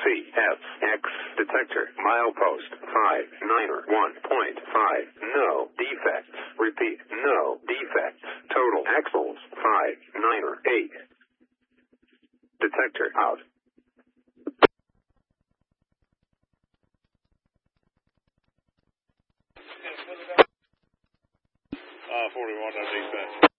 CFX detector milepost 591.5. No defects. Repeat, no defects. Total axles 598. Detector out. 41 on defense.